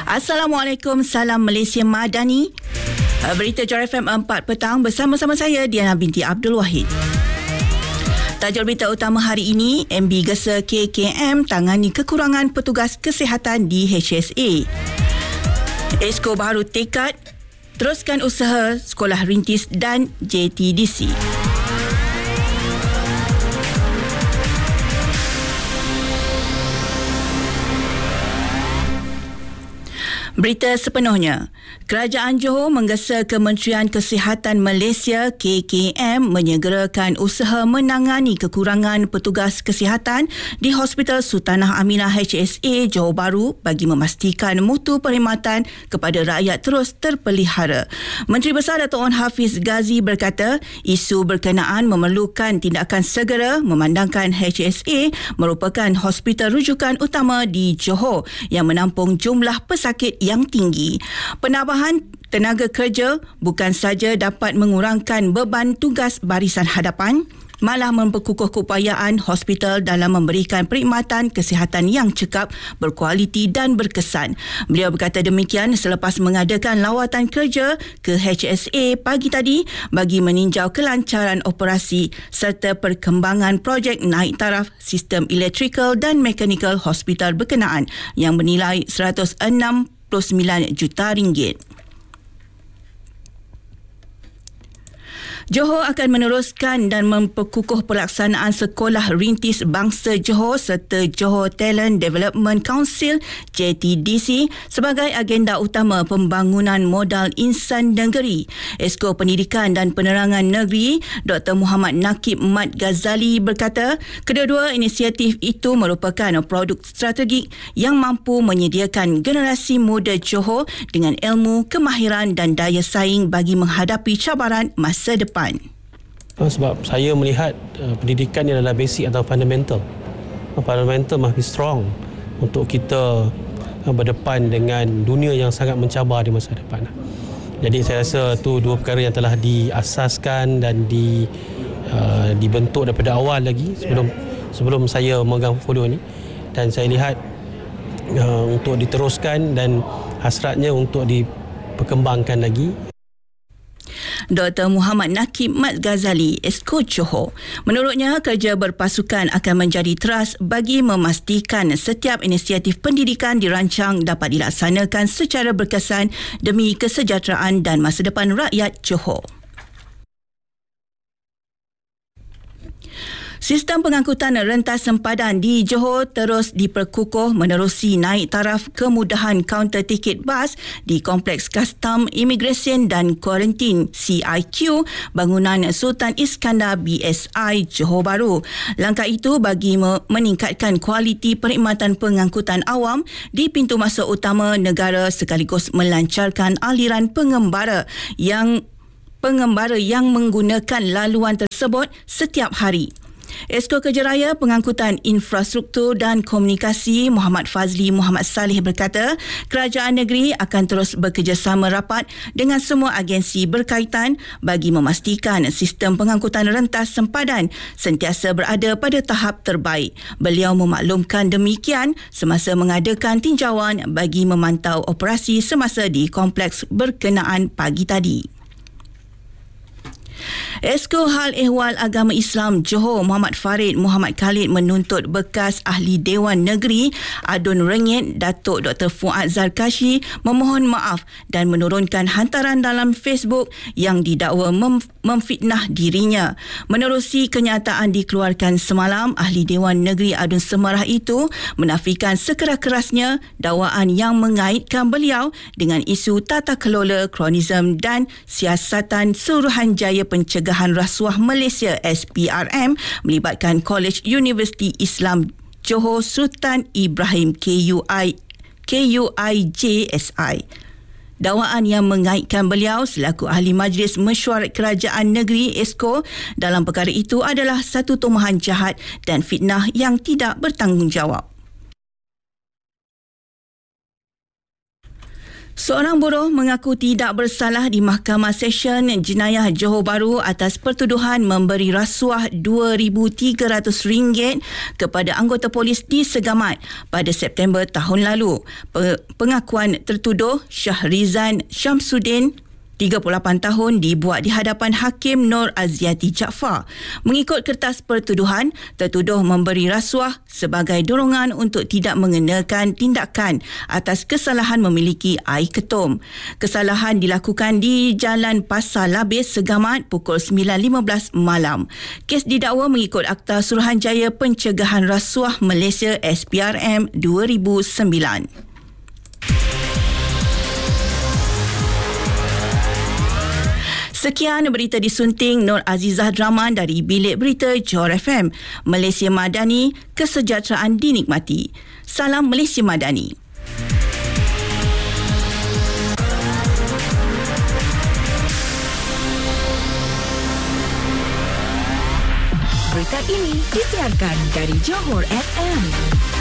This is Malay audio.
Assalamualaikum, salam Malaysia Madani. Berita Johor FM 4 petang bersama-sama saya Diana binti Abdul Wahid. Tajuk berita utama hari ini, MB Gesa KKM tangani kekurangan petugas kesihatan di HSA. Esko baru tekad teruskan usaha sekolah rintis dan JTDC. Berita sepenuhnya. Kerajaan Johor menggesa Kementerian Kesihatan Malaysia KKM menyegerakan usaha menangani kekurangan petugas kesihatan di Hospital Sultanah Aminah HSA Johor Bahru bagi memastikan mutu perkhidmatan kepada rakyat terus terpelihara. Menteri Besar Dato' Wan Hafiz Ghazi berkata, isu berkenaan memerlukan tindakan segera memandangkan HSA merupakan hospital rujukan utama di Johor yang menampung jumlah pesakit yang tinggi. Penambahan tenaga kerja bukan saja dapat mengurangkan beban tugas barisan hadapan, malah memperkukuh keupayaan hospital dalam memberikan perkhidmatan kesihatan yang cekap, berkualiti dan berkesan. Beliau berkata demikian selepas mengadakan lawatan kerja ke HSA pagi tadi bagi meninjau kelancaran operasi serta perkembangan projek naik taraf sistem elektrikal dan mekanikal hospital berkenaan yang bernilai RM169 juta. Johor akan meneruskan dan memperkukuh pelaksanaan Sekolah Rintis Bangsa Johor serta Johor Talent Development Council JTDC sebagai agenda utama pembangunan modal insan negeri. Esko Pendidikan dan Penerangan Negeri Dr. Muhammad Nakib Mat Ghazali berkata, kedua-dua inisiatif itu merupakan produk strategik yang mampu menyediakan generasi muda Johor dengan ilmu, kemahiran dan daya saing bagi menghadapi cabaran masa depan. Sebab saya melihat pendidikan ini adalah basic atau fundamental. Fundamental must be strong untuk kita berdepan dengan dunia yang sangat mencabar di masa depan. Jadi saya rasa itu dua perkara yang telah diasaskan dan dibentuk daripada awal lagi sebelum saya memegang portfolio ini, dan saya lihat untuk diteruskan dan hasratnya untuk diperkembangkan lagi. Dr. Muhammad Nakib Mat Ghazali, Esko Johor. Menurutnya, kerja berpasukan akan menjadi teras bagi memastikan setiap inisiatif pendidikan dirancang dapat dilaksanakan secara berkesan demi kesejahteraan dan masa depan rakyat Johor. Sistem pengangkutan rentas sempadan di Johor terus diperkukuh menerusi naik taraf kemudahan kaunter tiket bas di Kompleks Kastam, Imigresen dan Kuarantin CIQ bangunan Sultan Iskandar BSI Johor Bahru. Langkah itu bagi meningkatkan kualiti perkhidmatan pengangkutan awam di pintu masuk utama negara sekaligus melancarkan aliran pengembara yang menggunakan laluan tersebut setiap hari. Esko Kejaraya Pengangkutan Infrastruktur dan Komunikasi Muhammad Fazli Muhammad Saleh berkata, kerajaan negeri akan terus bekerjasama rapat dengan semua agensi berkaitan bagi memastikan sistem pengangkutan rentas sempadan sentiasa berada pada tahap terbaik. Beliau memaklumkan demikian semasa mengadakan tinjauan bagi memantau operasi semasa di kompleks berkenaan pagi tadi. Esko Hal Ehwal Agama Islam Johor Muhammad Farid Muhammad Khalid menuntut bekas Ahli Dewan Negeri Adun Rengit Datuk Dr. Fuad Zarkashi memohon maaf dan menurunkan hantaran dalam Facebook yang didakwa memfitnah dirinya. Menerusi kenyataan dikeluarkan semalam, Ahli Dewan Negeri Adun Semerah itu menafikan sekeras-kerasnya dakwaan yang mengaitkan beliau dengan isu tata kelola kronisme dan siasatan Suruhanjaya Pencegahan Rasuah Malaysia SPRM melibatkan Kolej Universiti Islam Johor Sultan Ibrahim KUIJSI. Dakwaan yang mengaitkan beliau selaku Ahli Majlis Mesyuarat Kerajaan Negeri Esko dalam perkara itu adalah satu tuduhan jahat dan fitnah yang tidak bertanggungjawab. Seorang buruh mengaku tidak bersalah di Mahkamah Session Jenayah Johor Bahru atas pertuduhan memberi rasuah RM2,300 kepada anggota polis di Segamat pada September tahun lalu. Pengakuan tertuduh Syahrizan Syamsuddin 38 tahun dibuat di hadapan Hakim Nur Aziati Jaafar. Mengikut kertas pertuduhan, tertuduh memberi rasuah sebagai dorongan untuk tidak mengenakan tindakan atas kesalahan memiliki air ketum. Kesalahan dilakukan di Jalan Pasar Labis, Segamat pukul 9.15 malam. Kes didakwa mengikut Akta Suruhanjaya Pencegahan Rasuah Malaysia SPRM 2009. Sekian berita disunting Nur Azizah Draman dari Bilik Berita Johor FM. Malaysia Madani, kesejahteraan dinikmati. Salam Malaysia Madani. Berita ini disiarkan dari Johor FM.